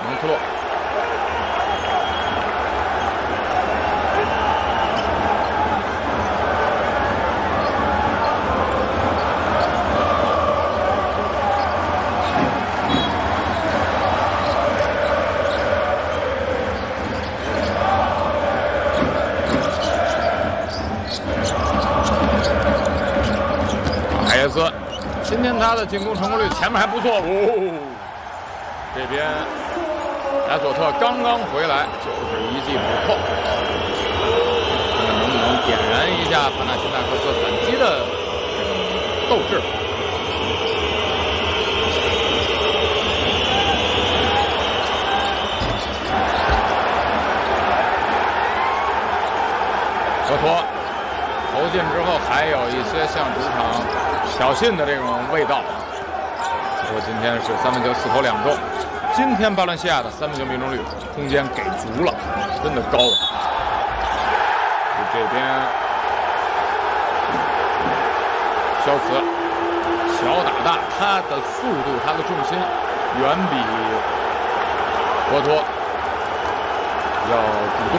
蒙特洛。海耶斯，今天他的进攻成功率前面还不错哦。这边莱索特刚刚回来，就是一记补扣，看看能不能点燃一下帕纳辛纳克斯反击的斗志。科托投进之后，还有一些向主场挑衅的这种味道。说今天是三分球4投2中，今天巴伦西亚的三分球命中率空间给足了，真的高。这边肖茨小打大，他的速度、他的重心远比科托要主动。